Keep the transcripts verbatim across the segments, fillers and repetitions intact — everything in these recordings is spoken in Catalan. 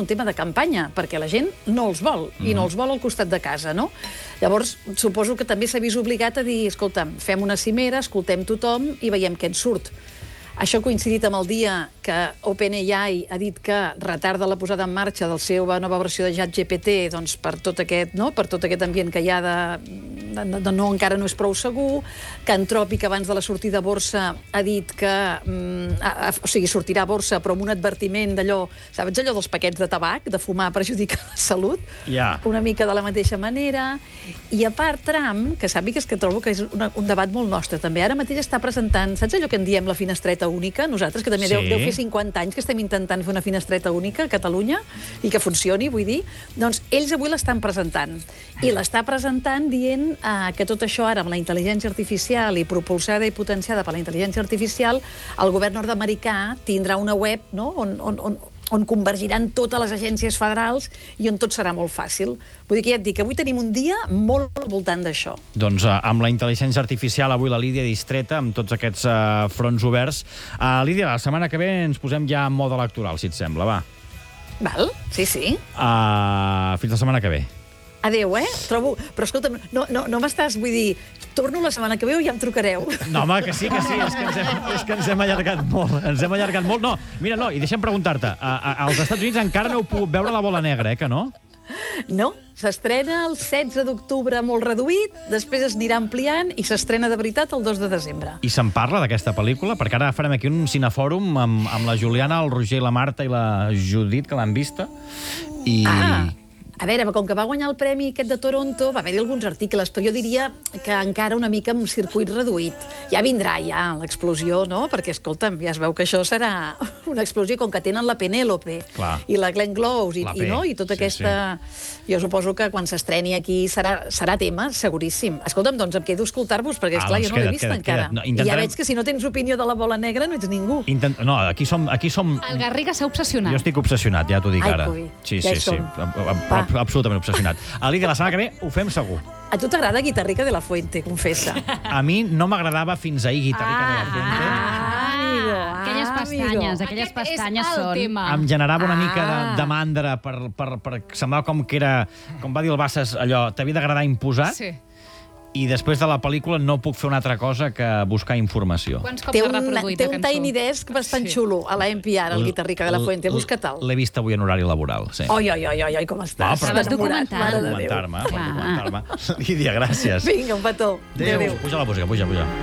un tema de campanya, perquè la gent no els vol, mm. i no els vol al costat de casa, no? Llavors, suposo que també s'ha vist obligat a dir, escolta'm, fem una cimera, escoltem tothom i veiem què ens surt. Això ha coincidit amb el dia que OpenAI ha dit que retarda la posada en marxa de la seva nova versió de ChatGPT, doncs per tot aquest, no? per tot aquest ambient que hi ha de, de, de no, encara no és prou segur, que Anthropic abans de la sortida a borsa ha dit que, mm, a, a, o sigui, sortirà a borsa però amb un advertiment d'allò, saps allò dels paquets de tabac, de fumar perjudica la salut? Yeah. Una mica de la mateixa manera. I a part Trump, que sàpigues que trobo que és una, un debat molt nostre també, ara mateix està presentant, saps allò que en diem la finestreta única? Nosaltres, que també sí. deu, deu fer cinquanta anys que estem intentant fer una finestreta única a Catalunya i que funcioni, vull dir, doncs ells avui l'estan presentant. I l'està presentant dient eh, que tot això ara amb la intel·ligència artificial i propulsada i potenciada per la intel·ligència artificial, el govern nord-americà tindrà una web, no?, on, on, on on convergiran totes les agències federals i on tot serà molt fàcil. Vull dir que ja et dic que avui tenim un dia molt al voltant d'això. Doncs uh, amb la intel·ligència artificial avui la Lídia distreta amb tots aquests uh, fronts oberts. Uh, Lídia, la setmana que ve ens posem ja en mode electoral, si et sembla, va. Val? Sí, sí. Uh, fins la setmana que ve. Adéu, eh? Trobo... Però escolta'm, no, no, no m'estàs, vull dir, torno la setmana que ve o ja em trucareu? No, home, que sí, que sí, és que ens hem, és que ens hem allargat molt, ens hem allargat molt. No, mira, no, i deixa'm preguntar-te, als Estats Units encara no heu pogut veure la bola negra, eh, que no? No, s'estrena el setze d'octubre molt reduït, després es anirà ampliant i s'estrena de veritat el dos de desembre. I se'n parla d'aquesta pel·lícula? Perquè ara farem aquí un cinefòrum amb, amb la Juliana, el Roger, la Marta i la Judit, que l'han vista, i... Ah. A veure, com que va guanyar el premi aquest de Toronto, va haver-hi alguns articles, però jo diria que encara una mica amb circuit reduït. Ja vindrà, ja, l'explosió, no? Perquè, escolta'm, ja es veu que això serà una explosió, com que tenen la Penélope Clar. i la Glenn Close i, i, no? I tota sí, aquesta... Sí. Jo suposo que quan s'estreni aquí serà, serà tema, seguríssim. Escolta'm, doncs em quedo a escoltar-vos, perquè, esclar, ah, doncs jo no l'he vist queda't, encara. Queda't. No, intentarem... I ja veig que si no tens opinió de la bola negra no ets ningú. Intent... No, aquí som, aquí som... El Garriga s'ha obsessionat. Jo estic obsessionat, ja t'ho dic Ai, ara. Coi, sí, ja sí, sí. Absolutament obsessionat. A Lídia, la setmana que ve ho fem segur. A tu t'agrada Guitarrica de la Fuente, confessa. A mi no m'agradava fins ahir Guitarrica ah, de la Fuente. Ah, amigo, aquelles pestanyes, aquelles Aquest pestanyes és el són... tema. Em generava una mica de, Ah. de mandra per, per, per... Semblava com que era... Com va dir el Bassas, allò, t'havia d'agradar imposat. Sí. I després de la pel·lícula no puc fer una altra cosa que buscar informació. Quants cops Té ha un, reproduït té la un cançó? Tiny Desk bastant Sí. xulo a la N P R, el Guitarrica de la Fuente. Busca-te'l. L'he vist avui en horari laboral, sí. Oi, oi, oi, oi, oi, com estàs? Ah, però- Vas documentant. Mare de Déu. Documentar-me, per documentar-me. Lídia, gràcies. Vinga, un petó. Adéu. Adéu. Puja la música, puja, puja.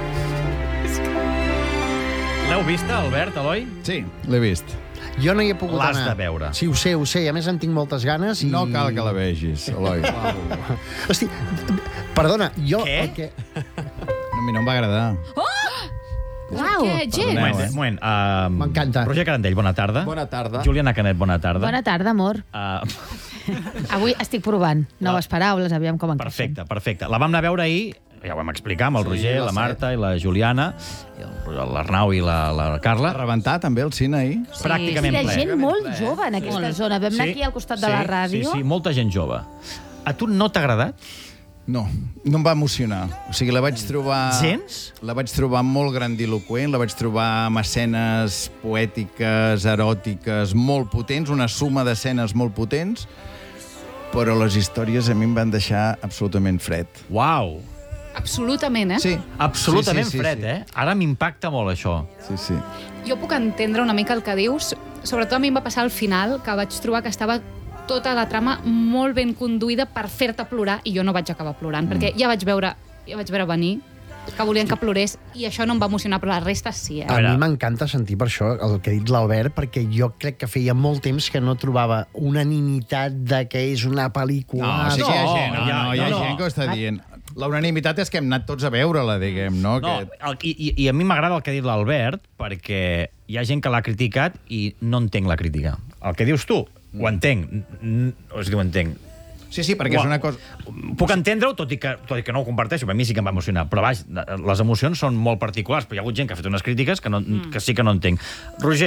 L'heu vista, Albert, Eloi? Sí, l'he vist. Jo no hi he pogut L'has anar. de veure. Sí, ho sé, ho sé. A més, en tinc moltes ganes i... No cal que la vegis, Eloi. Hosti, perdona, jo... Què? El que... A mi no em va agradar. Uau! Què, Un gent? moment, un moment. Uh, M'encanta. Roger Carandell, bona tarda. Bona tarda. Juliana Canet, bona tarda. Bona tarda, amor. Uh, Avui estic provant noves paraules, aviam com encaixen. perfecte, perfecte. La vam anar a veure ahir, ja ho vam explicar, amb el Sí, Roger, la la Marta i la Juliana, i el- l'Arnau i la, la Va Carla. rebentar també el cine ahir? Pràcticament Sí, de ple. gent molt jove en aquesta Molt. zona. Vam anar aquí al costat de la ràdio. Sí, sí, molta gent jove. A tu no t'ha agradat? No, no em va emocionar. O sigui, la vaig trobar... Gens? La vaig trobar molt grandiloquent, la vaig trobar amb escenes poètiques, eròtiques, molt potents, una suma d'escenes molt potents, però les històries a mi em van deixar absolutament fred. Uau! Absolutament, eh? Sí. Absolutament Sí, sí, sí, fred, sí. eh? Ara m'impacta molt, això. Sí, sí. Jo puc entendre una mica el que dius. Sobretot a mi em va passar al final, que vaig trobar que estava tota la trama molt ben conduïda per fer-te plorar, i jo no vaig acabar plorant, mm. perquè ja vaig veure ja vaig veure venir que volien que plorés, i això no em va emocionar, però la resta sí, eh? A mi m'encanta sentir per això el que ha dit l'Albert, perquè jo crec que feia molt temps que no trobava unanimitat de que és una pel·lícula... No, sí que hi ha No, gent, no, hi ha- no, hi ha no, no. gent que ho està dient. La unanimitat és que hem anat tots a veure-la, diguem, no? No, Que... el, i, i a mi m'agrada el que ha dit l'Albert, perquè hi ha gent que l'ha criticat i no entenc la crítica. El que dius tu, ho entenc. N- O sigui, ho entenc. Sí, sí, perquè és una cosa... Puc entendre-ho, tot, i que, tot i que no ho comparteixo, per mi sí que em va emocionar. Però, vaja, les emocions són molt particulars, però hi ha hagut gent que ha fet unes crítiques que, no, mm. que sí que no entenc. Roger,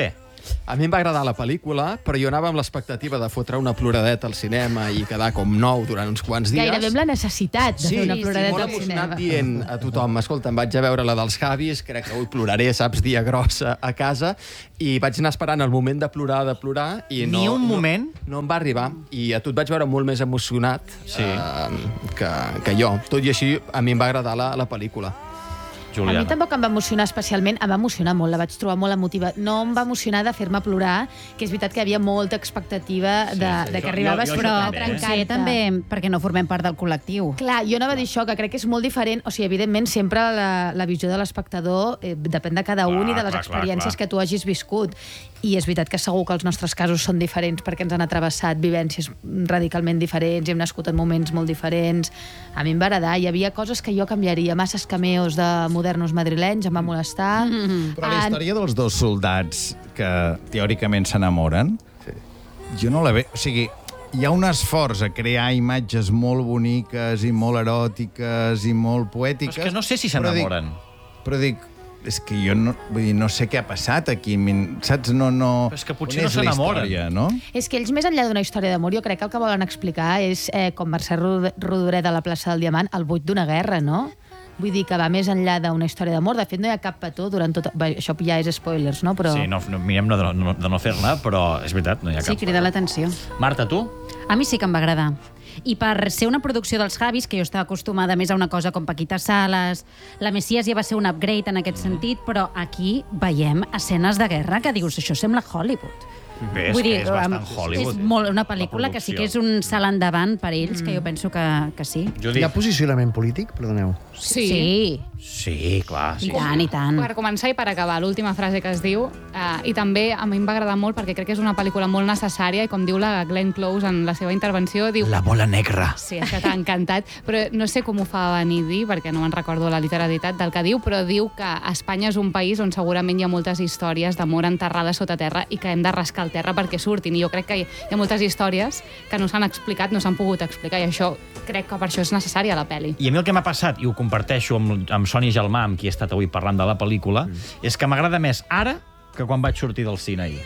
A mi em va agradar la pel·lícula, però jo anava amb l'expectativa de fotre una ploradeta al cinema i quedar com nou durant uns quants dies. Gairebé amb la necessitat de Sí, fer una ploradeta molt al emocionat cinema. dient a tothom, escolta, em vaig a veure la dels Javis, crec que avui ploraré, saps, dia grossa a casa, i vaig anar esperant el moment de plorar, de plorar, i no... Ni un moment? No, no em va arribar, i a tu et vaig veure molt més emocionat Sí. eh, que, que jo. Tot i així, a mi em va agradar la, la pel·lícula. A mi tampoc em va emocionar especialment, em va emocionar molt, la vaig trobar molt emotiva. No em va emocionar de fer-me plorar, que és veritat que hi havia molta expectativa de, Sí, sí. de que Jo- arribaves jo- jo però també, a eh? trencar-te. Potser també perquè no formem part del col·lectiu. Clar, jo anava a dir això, que crec que és molt diferent. O sigui, evidentment, sempre la, la visió de l'espectador eh, depèn de cada un Clar, i de les clar, experiències clar, clar. que tu hagis viscut. I és veritat que segur que els nostres casos són diferents perquè ens han atrevessat vivències radicalment diferents i hem nascut en moments molt diferents. A mi em va agradar. Hi havia coses que jo canviaria. Masses cameos de modernos madrilenys em va molestar. Mm-hmm. Però la història dels dos soldats que teòricament s'enamoren, sí. jo no la veig... O sigui, hi ha un esforç a crear imatges molt boniques i molt eròtiques i molt poètiques... Però és que no sé si però dic- s'enamoren. Però dic, és que jo no, vull dir, no sé què ha passat aquí, min- saps? No, no... Però és que potser on no és la s'enamoren. història, no? És que ells, més enllà d'una història d'amor, jo crec que el que volen explicar és, eh, com Mercè Rod- Rodoreda a la plaça del Diamant, el buit d'una guerra, no? Vull dir que va més enllà d'una història d'amor. De fet, no hi ha cap petó durant tot... Bé, això ja és spoilers, no? Però... Sí, no, no, mirem de no, de no fer-ne, però és veritat, no hi ha Sí, cap. crida l'atenció. Marta, tu? A mi sí que em va agradar. I per ser una producció dels Javis, que jo estava acostumada més a una cosa com Paquita Salas, la Messias ja va ser un upgrade en aquest sentit, però aquí veiem escenes de guerra que dius, això sembla Hollywood. Bé, és Vull que dir, és bastant em- Hollywood. És molt, una pel·lícula que sí que és un salt endavant per ells, que jo penso que, que sí. Hi Judit. ha posicionament polític? Perdoneu. Sí. Sí, Sí, clar. i Sí. tant, i tant. Per començar i per acabar, l'última frase que es diu, eh, i també a mi em va agradar molt perquè crec que és una pel·lícula molt necessària i com diu la Glenn Close en la seva intervenció, diu... La bola negra. Sí, és que t'ha encantat, però no sé com ho fa venir dir, perquè no me'n recordo la literalitat del que diu, però diu que Espanya és un país on segurament hi ha moltes històries d'amor enterrades sota terra i que hem de rascar el terra perquè surtin. I jo crec que hi ha moltes històries que no s'han explicat, no s'han pogut explicar, i això crec que per això és necessària la pel·li. I a mi el que m'ha passat, i ho comparteixo amb, amb Sònia Gelmà, amb qui he estat avui parlant de la pel·lícula, mm. és que m'agrada més ara que quan vaig sortir del cine ahir.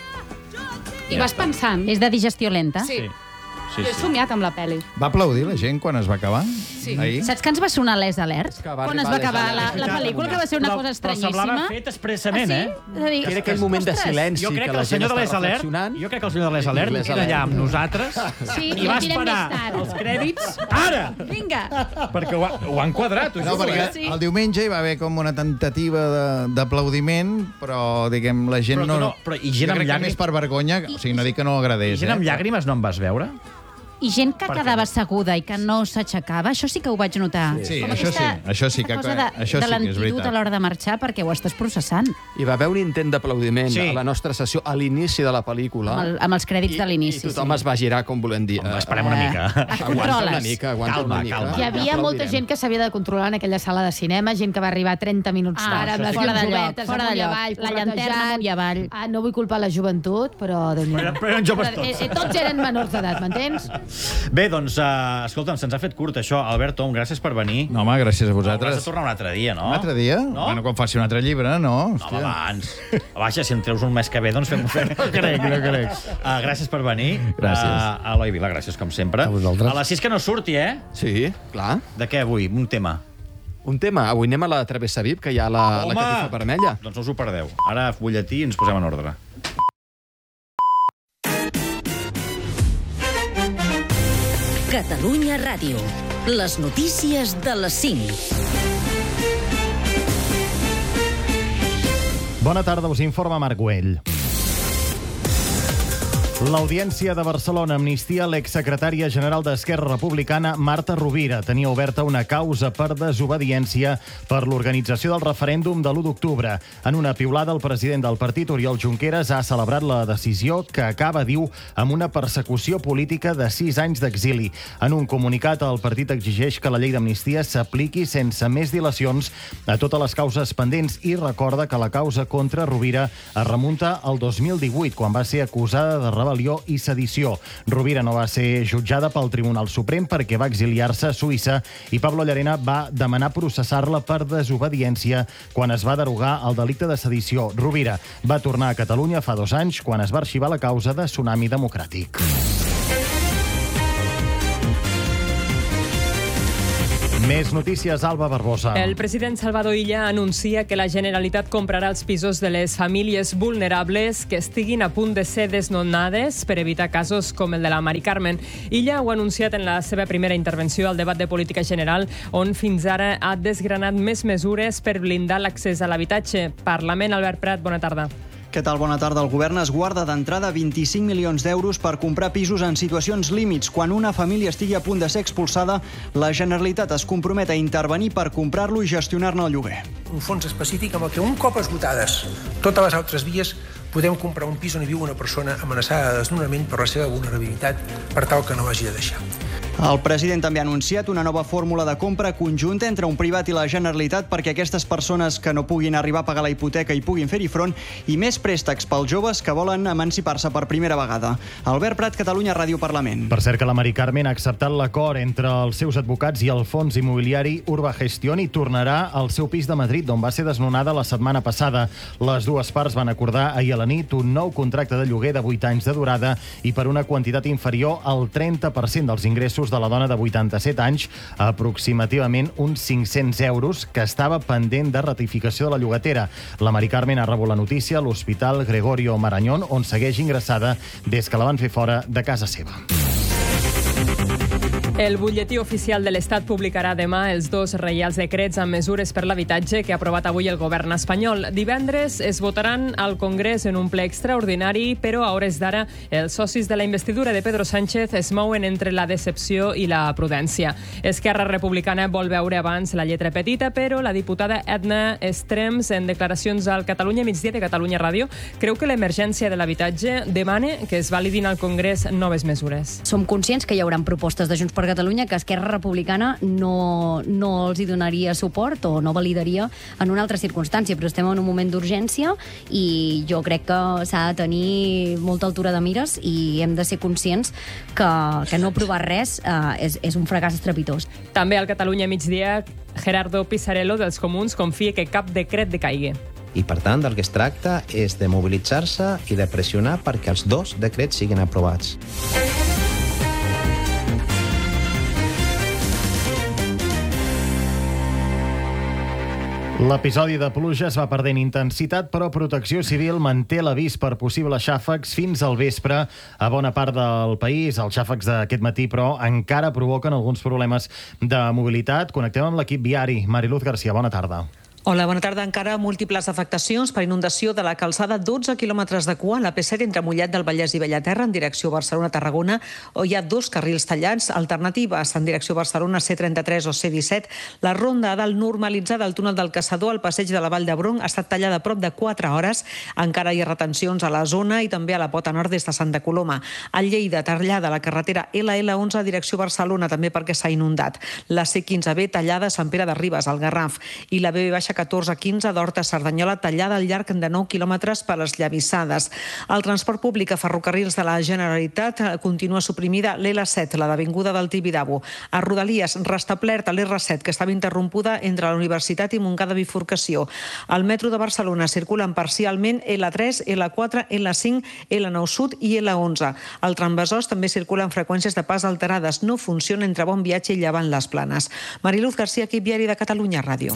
I Ja vas està. pensant... És de digestió lenta? Sí. Sí. Sí, Jo he sí. somiat amb la pel·li. Va aplaudir la gent quan es va acabar? Sí. Ahir? Saps que ens va sonar l'Es Alert? que va Quan es arribar va acabar l'Es la, Alert. la pel·lícula, que va ser una però, cosa Però semblava estranyíssima. fet expressament, Ah, eh? sí? És a dir, Que era aquell moment de ostres, silenci Jo crec que que la el gent senyor de està l'Es Alert, reflexionant. jo crec que el senyor de l'Es Alert l'Es era allà Alert. amb nosaltres Sí, i va el direm esperar més tard. els crèdits ara, Vinga! perquè ho ha, ho han quadrat. Ho No, juro, perquè eh? Sí. el diumenge hi va haver com una tentativa de- d'aplaudiment, però, diguem, la gent Però no... tu no- però i gent jo amb crec que llàgrimes- més per vergonya, o sigui, no dic que no I agradés, gent amb eh? llàgrimes no em vas veure? I gent que Per què? quedava asseguda i que no s'aixecava, això sí que ho vaig notar. Sí, Com això aquesta- sí, això sí que- aquesta cosa de, això sí de que és l'antídot veritat. a l'hora de marxar perquè ho estàs processant. Hi va haver un intent d'aplaudiment Sí. a la nostra sessió a l'inici de la pel·lícula. Amb, el, amb els crèdits I, de l'inici. I tothom sí. es va girar, com volem dir. Home, eh, esperem una Eh, mica. es Aguanta una controles. mica, aguanta Calma, una mica. calma. Hi havia molta Aplaudirem. gent que s'havia de controlar en aquella sala de cinema, gent que va arribar trenta minuts Ah, tard, amb això les sí. Fora de llums lloc, obertes, fora de amunt i lloc. avall, La llanterna corretejant. amunt i avall. Ah, no vull culpar la joventut, però déu nhi Però, però eren joves tots. Eh, eh, tots eren menors d'edat, m'entens? Bé, doncs, uh, escolta'm, se'ns ha fet curt això. Albert Tom, gràcies per venir. No, home, gràcies a Hauràs vosaltres. de tornar un altre dia, no? Un altre dia? No? Bueno, quan faci un altre llibre, no. No, home, Hòstia. abans. Vaja, si en treus un mes que ve, doncs fem-ho fer. No crec, no crec. Uh, gràcies per venir. Gràcies. Uh, a Eloi Vila, gràcies, com sempre. A vosaltres. A les sis que no surti, eh? Sí, clar. De què avui? Un tema. Un tema. Avui anem a la Travessa V I P, que hi ha la, la catifa vermella. Doncs no us ho perdeu. Ara butlletí i ens posem en ordre. Catalunya Ràdio. Les notícies de les cinc. Bona tarda, us informa Marc Güell. L'Audiència de Barcelona amnistia l'exsecretària general d'Esquerra Republicana, Marta Rovira. Tenia oberta una causa per desobediència per l'organització del referèndum de l'u d'octubre. En una piulada, el president del partit, Oriol Junqueras, ha celebrat la decisió que acaba, diu, amb una persecució política de sis anys d'exili. En un comunicat, el partit exigeix que la llei d'amnistia s'apliqui sense més dilacions a totes les causes pendents i recorda que la causa contra Rovira es remunta al dos mil divuit, quan va ser acusada de rebel·lió rebel·lió i sedició. Rovira no va ser jutjada pel Tribunal Suprem perquè va exiliar-se a Suïssa i Pablo Llarena va demanar processar-la per desobediència quan es va derogar el delicte de sedició. Rovira va tornar a Catalunya fa dos anys quan es va arxivar la causa de Tsunami Democràtic. Més notícies, Alba Barbosa. El president Salvador Illa anuncia que la Generalitat comprarà els pisos de les famílies vulnerables que estiguin a punt de ser desnonades per evitar casos com el de la Mari Carmen. Illa ho ha anunciat en la seva primera intervenció al debat de política general, on fins ara ha desgranat més mesures per blindar l'accés a l'habitatge. Parlament, Albert Prat, bona tarda. Què tal? Bona tarda. El govern es guarda d'entrada vint-i-cinc milions d'euros per comprar pisos en situacions límits. Quan una família estigui a punt de ser expulsada, la Generalitat es compromet a intervenir per comprar-lo i gestionar-ne el lloguer. Un fons específic amb el que un cop esgotades totes les altres vies podem comprar un pis on hi viu una persona amenaçada de desnonament per la seva vulnerabilitat per tal que no l'hagi de deixar. El president també ha anunciat una nova fórmula de compra conjunta entre un privat i la Generalitat perquè aquestes persones que no puguin arribar a pagar la hipoteca hi puguin fer-hi front i més préstecs pels joves que volen emancipar-se per primera vegada. Albert Prat, Catalunya Ràdio Parlament. Per cert que la Mari Carmen ha acceptat l'acord entre els seus advocats i el fons immobiliari Urbagestión i tornarà al seu pis de Madrid, d'on va ser desnonada la setmana passada. Les dues parts van acordar ahir a la nit un nou contracte de lloguer de vuit anys de durada i per una quantitat inferior al trenta per cent dels ingressos de la dona de vuitanta-set anys, aproximativament uns cinc-cents euros, que estava pendent de ratificació de la llogatera. La Mari Carmen ha rebut la notícia a l'Hospital Gregorio Marañón, on segueix ingressada des que la van fer fora de casa seva. El butlletí oficial de l'Estat publicarà demà els dos reials decrets amb mesures per l'habitatge que ha aprovat avui el govern espanyol. Divendres es votaran al Congrés en un ple extraordinari, però a hores d'ara els socis de la investidura de Pedro Sánchez es mouen entre la decepció i la prudència. Esquerra Republicana vol veure abans la lletra petita, però la diputada Edna Estrems, en declaracions al Catalunya Migdia de Catalunya Ràdio, creu que l'emergència de l'habitatge demana que es validin al Congrés noves mesures. Som conscients que hi haurà propostes de Junts per Catalunya que Esquerra Republicana no, no els hi donaria suport o no validaria en una altra circumstància, però estem en un moment d'urgència i jo crec que s'ha de tenir molta altura de mires i hem de ser conscients que, que no aprovar res eh, és, és un fracàs estrepitós. També al Catalunya Migdia, Gerardo Pisarello dels Comuns confia que cap decret decaigui. I, per tant, del que es tracta és de mobilitzar-se i de pressionar perquè els dos decrets siguin aprovats. L'episodi de pluja es va perdent intensitat, però Protecció Civil manté l'avís per possibles xàfecs fins al vespre a bona part del país. Els xàfecs d'aquest matí, però, encara provoquen alguns problemes de mobilitat. Connectem amb l'equip viari. Mariluz García, bona tarda. Hola, bona tarda. Encara múltiples afectacions per inundació de la calçada dotze quilòmetres de cua a la P set entre Mollet del Vallès i Bellaterra en direcció Barcelona-Tarragona, on hi ha dos carrils tallats, alternatives en direcció Barcelona C trenta-tres o C disset. La ronda a dalt normalitzada al túnel del Caçador al passeig de la Vall d'Hebron ha estat tallada a prop de quatre hores. Encara hi ha retencions a la zona i també a la pota nord des de Santa Coloma. A Lleida, tallada la carretera L L onze direcció Barcelona també perquè s'ha inundat. La C quinze B tallada a Sant Pere de Ribes, al Garraf, i la B B catorze quinze d'Horta Cerdanyola tallada al llarg de nou quilòmetres per les llavissades. El transport públic a ferrocarrils de la Generalitat continua suprimida l'L set, la d'Avinguda del Tibidabo. A Rodalies, restablert l'R set, que estava interrompuda entre la Universitat i Montcada Bifurcació. Al metro de Barcelona circulen parcialment L tres, L quatre, L cinc, L nou Sud i L onze. Al Trambesòs també circulen freqüències de pas alterades. No funciona entre Bon Viatge i Llevant les Planes. Mariluz García, equip viari de Catalunya Ràdio.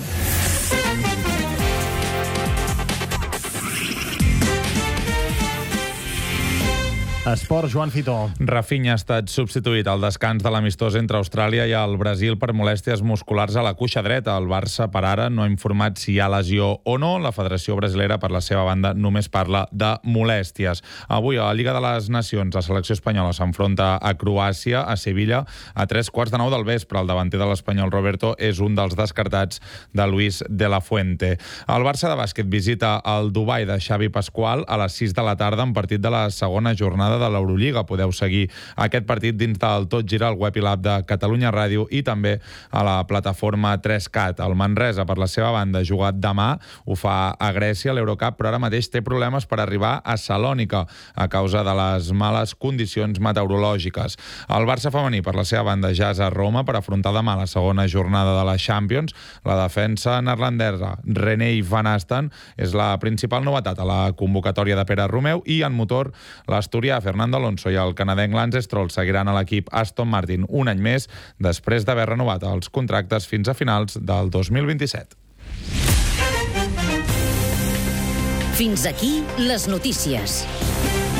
Esport, Joan Fitó. Rafinha ha estat substituït al descans de l'amistós entre Austràlia i el Brasil per molèsties musculars a la cuixa dreta. El Barça, per ara, no ha informat si hi ha lesió o no. La Federació Brasilera, per la seva banda, només parla de molèsties. Avui, a la Lliga de les Nacions, la selecció espanyola s'enfronta a Croàcia, a Sevilla, a tres quarts de nou del vespre. El davanter de l'espanyol Roberto és un dels descartats de Luis de la Fuente. El Barça de bàsquet visita el Dubai de Xavi Pasqual a les sis de la tarda en partit de la segona jornada jornada de l'Eurolliga. Podeu seguir aquest partit dins del Tot Gira al web i l'app de Catalunya Ràdio i també a la plataforma tres cat. El Manresa, per la seva banda, ha jugat demà, ho fa a Grècia, a l'Eurocup, però ara mateix té problemes per arribar a Salònica a causa de les males condicions meteorològiques. El Barça femení, per la seva banda, ja és a Roma per afrontar demà la segona jornada de la Champions. La defensa neerlandesa René van Asten és la principal novetat a la convocatòria de Pere Romeu i en motor l'asturià Fernando Alonso i el canadenc Lance Stroll seguiran a l'equip Aston Martin un any més després d'haver renovat els contractes fins a finals del dos mil vint-i-set. Fins aquí les notícies.